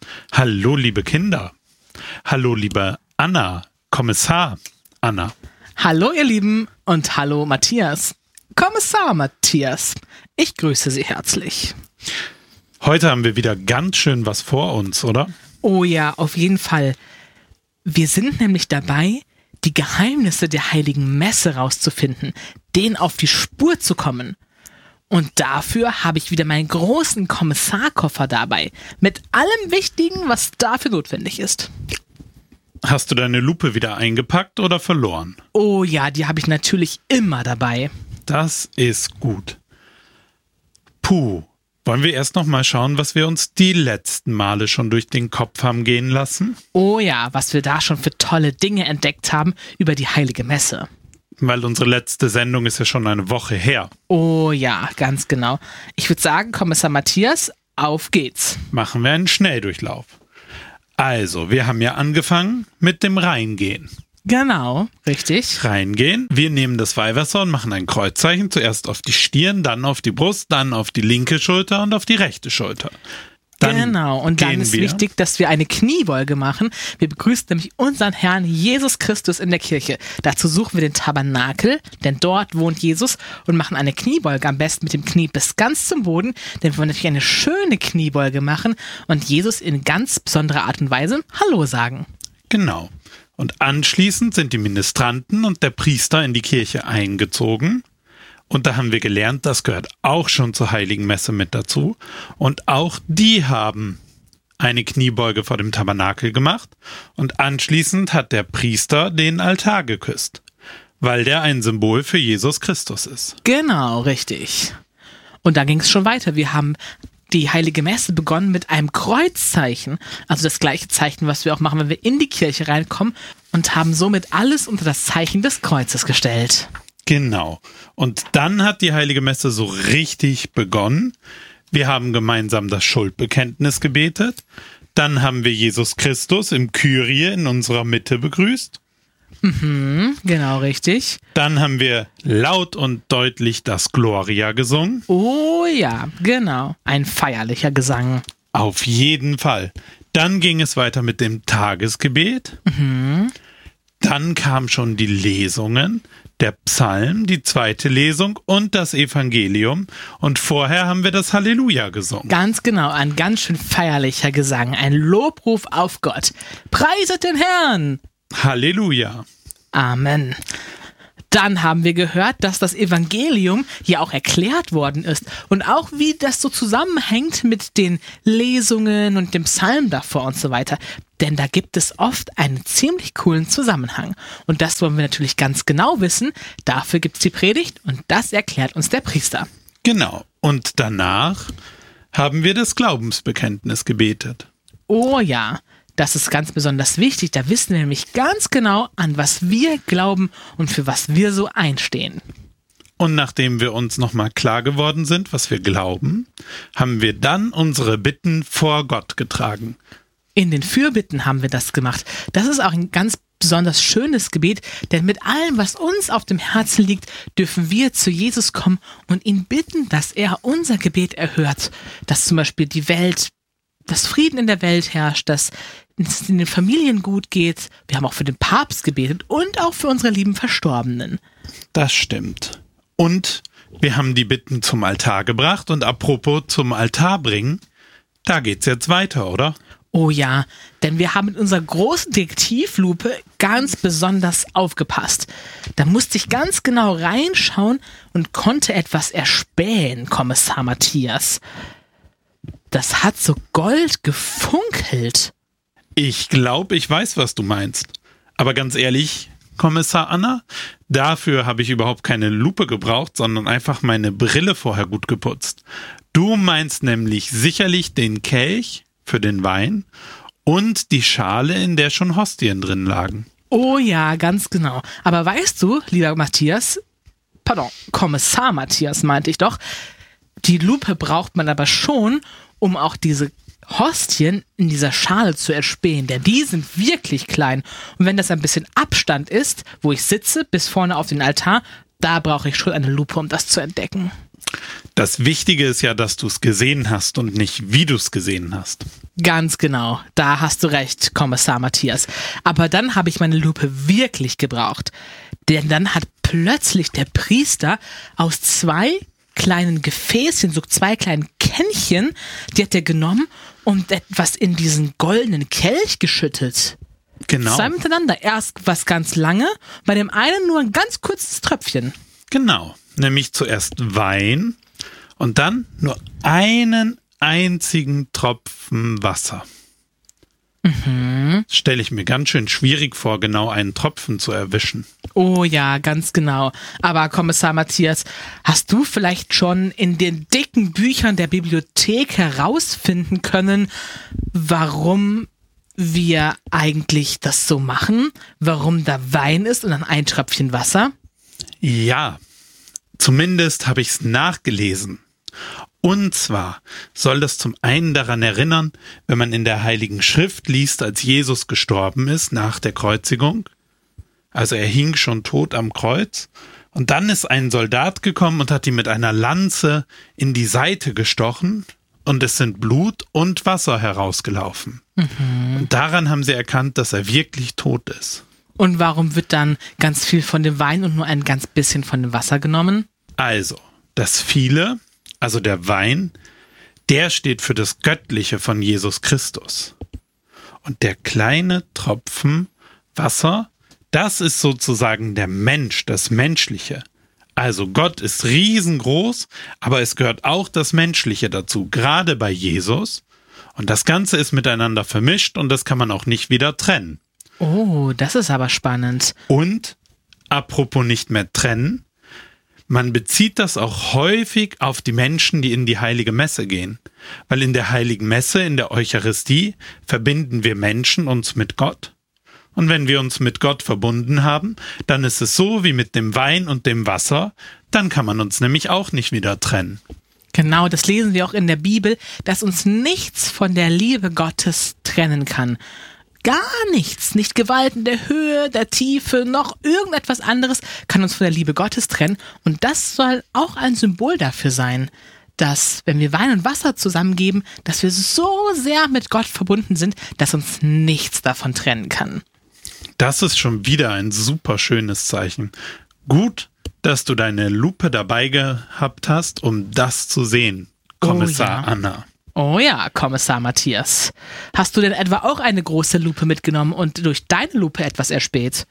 Hallo, liebe Kinder. Hallo, liebe Anna, Kommissar Anna. Hallo, ihr Lieben, und hallo, Matthias. Kommissar Matthias, ich grüße Sie herzlich. Heute haben wir wieder ganz schön was vor uns, oder? Oh ja, auf jeden Fall. Wir sind nämlich dabei, die Geheimnisse der Heiligen Messe rauszufinden, denen auf die Spur zu kommen. Und dafür habe ich wieder meinen großen Kommissarkoffer dabei, mit allem Wichtigen, was dafür notwendig ist. Hast du deine Lupe wieder eingepackt oder verloren? Oh ja, die habe ich natürlich immer dabei. Das ist gut. Puh, wollen wir erst noch mal schauen, was wir uns die letzten Male schon durch den Kopf haben gehen lassen? Oh ja, was wir da schon für tolle Dinge entdeckt haben über die Heilige Messe. Weil unsere letzte Sendung ist ja schon eine Woche her. Oh ja, ganz genau. Ich würde sagen, Kommissar Matthias, auf geht's. Machen wir einen Schnelldurchlauf. Also, wir haben ja angefangen mit dem Reingehen. Genau, richtig. Reingehen. Wir nehmen das Weihwasser und machen ein Kreuzzeichen. Zuerst auf die Stirn, dann auf die Brust, dann auf die linke Schulter und auf die rechte Schulter. Dann genau, und dann ist wichtig, dass wir eine Kniebeuge machen. Wir begrüßen nämlich unseren Herrn Jesus Christus in der Kirche. Dazu suchen wir den Tabernakel, denn dort wohnt Jesus, und machen eine Kniebeuge, am besten mit dem Knie bis ganz zum Boden, denn wir wollen natürlich eine schöne Kniebeuge machen und Jesus in ganz besonderer Art und Weise Hallo sagen. Genau. Und anschließend sind die Ministranten und der Priester in die Kirche eingezogen. Und da haben wir gelernt, das gehört auch schon zur Heiligen Messe mit dazu. Und auch die haben eine Kniebeuge vor dem Tabernakel gemacht. Und anschließend hat der Priester den Altar geküsst, weil der ein Symbol für Jesus Christus ist. Genau, richtig. Und da ging es schon weiter. Wir haben die Heilige Messe begonnen mit einem Kreuzzeichen, also das gleiche Zeichen, was wir auch machen, wenn wir in die Kirche reinkommen, und haben somit alles unter das Zeichen des Kreuzes gestellt. Genau. Und dann hat die Heilige Messe so richtig begonnen. Wir haben gemeinsam das Schuldbekenntnis gebetet. Dann haben wir Jesus Christus im Kyrie in unserer Mitte begrüßt. Genau, richtig. Dann haben wir laut und deutlich das Gloria gesungen. Oh ja, genau. Ein feierlicher Gesang. Auf jeden Fall. Dann ging es weiter mit dem Tagesgebet. Dann kamen schon die Lesungen, der Psalm, die zweite Lesung und das Evangelium. Und vorher haben wir das Halleluja gesungen. Ganz genau, ein ganz schön feierlicher Gesang. Ein Lobruf auf Gott. Preiset den Herrn! Halleluja. Amen. Dann haben wir gehört, dass das Evangelium ja auch erklärt worden ist und auch wie das so zusammenhängt mit den Lesungen und dem Psalm davor und so weiter. Denn da gibt es oft einen ziemlich coolen Zusammenhang. Und das wollen wir natürlich ganz genau wissen. Dafür gibt es die Predigt und das erklärt uns der Priester. Genau. Und danach haben wir das Glaubensbekenntnis gebetet. Oh ja. Das ist ganz besonders wichtig, da wissen wir nämlich ganz genau, an was wir glauben und für was wir so einstehen. Und nachdem wir uns nochmal klar geworden sind, was wir glauben, haben wir dann unsere Bitten vor Gott getragen. In den Fürbitten haben wir das gemacht. Das ist auch ein ganz besonders schönes Gebet, denn mit allem, was uns auf dem Herzen liegt, dürfen wir zu Jesus kommen und ihn bitten, dass er unser Gebet erhört, dass zum Beispiel dass Frieden in der Welt herrscht, dass es in den Familien gut geht. Wir haben auch für den Papst gebetet und auch für unsere lieben Verstorbenen. Das stimmt. Und wir haben die Bitten zum Altar gebracht und apropos zum Altar bringen, da geht's jetzt weiter, oder? Oh ja, denn wir haben mit unserer großen Detektivlupe ganz besonders aufgepasst. Da musste ich ganz genau reinschauen und konnte etwas erspähen, Kommissar Matthias. Das hat so Gold gefunkelt. Ich glaube, ich weiß, was du meinst. Aber ganz ehrlich, Kommissar Anna, dafür habe ich überhaupt keine Lupe gebraucht, sondern einfach meine Brille vorher gut geputzt. Du meinst nämlich sicherlich den Kelch für den Wein und die Schale, in der schon Hostien drin lagen. Oh ja, ganz genau. Aber weißt du, lieber Kommissar Matthias meinte ich doch, die Lupe braucht man aber schon, um auch diese Hostien in dieser Schale zu erspähen, denn die sind wirklich klein. Und wenn das ein bisschen Abstand ist, wo ich sitze, bis vorne auf den Altar, da brauche ich schon eine Lupe, um das zu entdecken. Das Wichtige ist ja, dass du es gesehen hast und nicht, wie du es gesehen hast. Ganz genau, da hast du recht, Kommissar Matthias. Aber dann habe ich meine Lupe wirklich gebraucht. Denn dann hat plötzlich der Priester aus 2 kleinen Gefäßchen, so 2 kleinen Kännchen, die hat er genommen und etwas in diesen goldenen Kelch geschüttet. Genau. 2 miteinander. Erst was ganz lange, bei dem einen nur ein ganz kurzes Tröpfchen. Genau, nämlich zuerst Wein und dann nur einen einzigen Tropfen Wasser. Stelle ich mir ganz schön schwierig vor, genau einen Tropfen zu erwischen. Oh ja, ganz genau. Aber Kommissar Matthias, hast du vielleicht schon in den dicken Büchern der Bibliothek herausfinden können, warum wir eigentlich das so machen? Warum da Wein ist und dann ein Tröpfchen Wasser? Ja, zumindest habe ich es nachgelesen. Und zwar soll das zum einen daran erinnern, wenn man in der Heiligen Schrift liest, als Jesus gestorben ist nach der Kreuzigung. Also er hing schon tot am Kreuz. Und dann ist ein Soldat gekommen und hat ihn mit einer Lanze in die Seite gestochen. Und es sind Blut und Wasser herausgelaufen. Und daran haben sie erkannt, dass er wirklich tot ist. Und warum wird dann ganz viel von dem Wein und nur ein ganz bisschen von dem Wasser genommen? Also, das viele, also der Wein, der steht für das Göttliche von Jesus Christus. Und der kleine Tropfen Wasser, das ist sozusagen der Mensch, das Menschliche. Also Gott ist riesengroß, aber es gehört auch das Menschliche dazu, gerade bei Jesus. Und das Ganze ist miteinander vermischt und das kann man auch nicht wieder trennen. Oh, das ist aber spannend. Und, apropos nicht mehr trennen, man bezieht das auch häufig auf die Menschen, die in die Heilige Messe gehen. Weil in der Heiligen Messe, in der Eucharistie, verbinden wir Menschen uns mit Gott. Und wenn wir uns mit Gott verbunden haben, dann ist es so wie mit dem Wein und dem Wasser, dann kann man uns nämlich auch nicht wieder trennen. Genau, das lesen wir auch in der Bibel, dass uns nichts von der Liebe Gottes trennen kann. Gar nichts, nicht Gewalt in der Höhe, der Tiefe, noch irgendetwas anderes kann uns von der Liebe Gottes trennen. Und das soll auch ein Symbol dafür sein, dass, wenn wir Wein und Wasser zusammengeben, dass wir so sehr mit Gott verbunden sind, dass uns nichts davon trennen kann. Das ist schon wieder ein super schönes Zeichen. Gut, dass du deine Lupe dabei gehabt hast, um das zu sehen, Kommissar Anna. Oh ja, Kommissar Matthias. Hast du denn etwa auch eine große Lupe mitgenommen und durch deine Lupe etwas erspäht?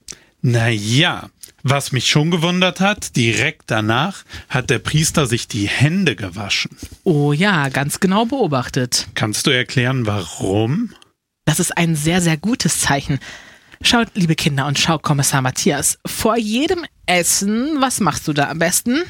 Naja, was mich schon gewundert hat, direkt danach hat der Priester sich die Hände gewaschen. Oh ja, ganz genau beobachtet. Kannst du erklären, warum? Das ist ein sehr, sehr gutes Zeichen. Schaut, liebe Kinder, und schau, Kommissar Matthias, vor jedem Essen, was machst du da am besten?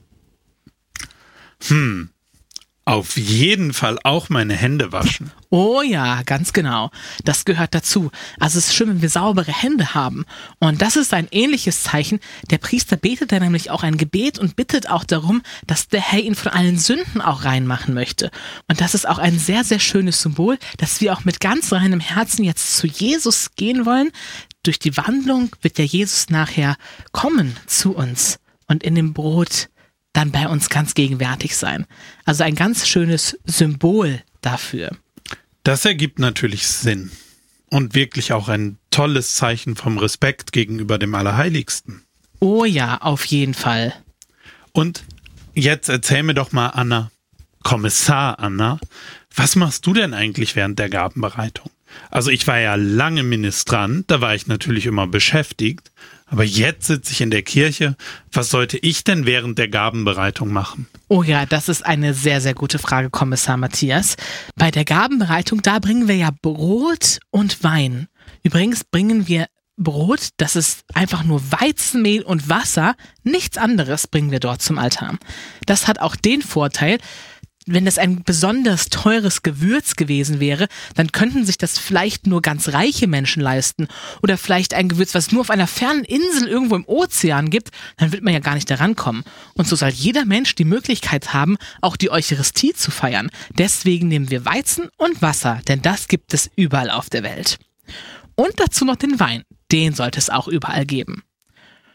Auf jeden Fall auch meine Hände waschen. Oh ja, ganz genau. Das gehört dazu. Also es ist schön, wenn wir saubere Hände haben. Und das ist ein ähnliches Zeichen. Der Priester betet dann nämlich auch ein Gebet und bittet auch darum, dass der Herr ihn von allen Sünden auch reinmachen möchte. Und das ist auch ein sehr, sehr schönes Symbol, dass wir auch mit ganz reinem Herzen jetzt zu Jesus gehen wollen. Durch die Wandlung wird der Jesus nachher kommen zu uns und in dem Brot dann bei uns ganz gegenwärtig sein. Also ein ganz schönes Symbol dafür. Das ergibt natürlich Sinn und wirklich auch ein tolles Zeichen vom Respekt gegenüber dem Allerheiligsten. Oh ja, auf jeden Fall. Und jetzt erzähl mir doch mal, Anna, Kommissar Anna, was machst du denn eigentlich während der Gabenbereitung? Also ich war ja lange Ministrant, da war ich natürlich immer beschäftigt, aber jetzt sitze ich in der Kirche. Was sollte ich denn während der Gabenbereitung machen? Oh ja, das ist eine sehr, sehr gute Frage, Kommissar Matthias. Bei der Gabenbereitung, da bringen wir ja Brot und Wein. Übrigens bringen wir Brot, das ist einfach nur Weizenmehl und Wasser, nichts anderes bringen wir dort zum Altar. Das hat auch den Vorteil, wenn das ein besonders teures Gewürz gewesen wäre, dann könnten sich das vielleicht nur ganz reiche Menschen leisten. Oder vielleicht ein Gewürz, was es nur auf einer fernen Insel irgendwo im Ozean gibt, dann wird man ja gar nicht daran kommen. Und so soll jeder Mensch die Möglichkeit haben, auch die Eucharistie zu feiern. Deswegen nehmen wir Weizen und Wasser, denn das gibt es überall auf der Welt. Und dazu noch den Wein, den sollte es auch überall geben.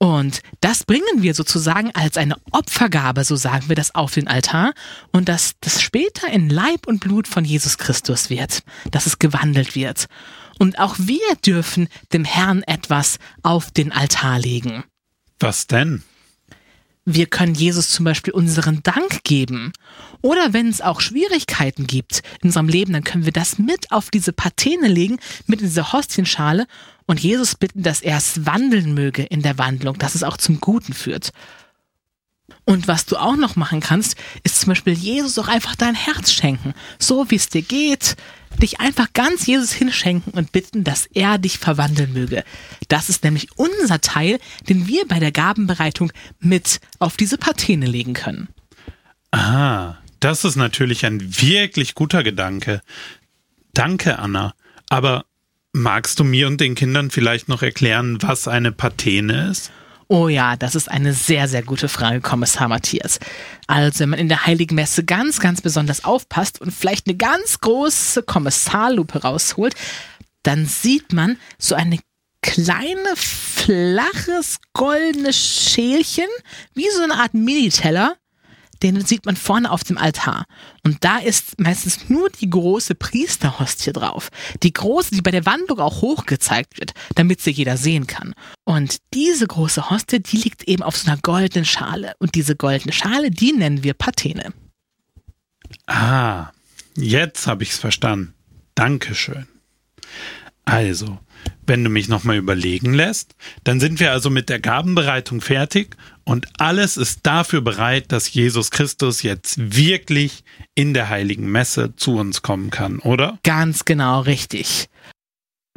Und das bringen wir sozusagen als eine Opfergabe, so sagen wir das, auf den Altar. Und dass das später in Leib und Blut von Jesus Christus wird, dass es gewandelt wird. Und auch wir dürfen dem Herrn etwas auf den Altar legen. Was denn? Wir können Jesus zum Beispiel unseren Dank geben. Oder wenn es auch Schwierigkeiten gibt in unserem Leben, dann können wir das mit auf diese Patene legen, mit in diese Hostienschale und Jesus bitten, dass er es wandeln möge in der Wandlung, dass es auch zum Guten führt. Und was du auch noch machen kannst, ist zum Beispiel Jesus auch einfach dein Herz schenken. So wie es dir geht, dich einfach ganz Jesus hinschenken und bitten, dass er dich verwandeln möge. Das ist nämlich unser Teil, den wir bei der Gabenbereitung mit auf diese Patene legen können. Ah, das ist natürlich ein wirklich guter Gedanke. Danke, Anna. Aber magst du mir und den Kindern vielleicht noch erklären, was eine Patene ist? Oh ja, das ist eine sehr, sehr gute Frage, Kommissar Matthias. Also, wenn man in der Heiligen Messe ganz, ganz besonders aufpasst und vielleicht eine ganz große Kommissarlupe rausholt, dann sieht man so eine kleine, flaches, goldenes Schälchen, wie so eine Art Miniteller. Den sieht man vorne auf dem Altar. Und da ist meistens nur die große Priesterhostie drauf. Die große, die bei der Wandlung auch hochgezeigt wird, damit sie jeder sehen kann. Und diese große Hostie, die liegt eben auf so einer goldenen Schale. Und diese goldene Schale, die nennen wir Patene. Ah, jetzt habe ich es verstanden. Dankeschön. Also, wenn du mich nochmal überlegen lässt, dann sind wir also mit der Gabenbereitung fertig und alles ist dafür bereit, dass Jesus Christus jetzt wirklich in der Heiligen Messe zu uns kommen kann, oder? Ganz genau richtig.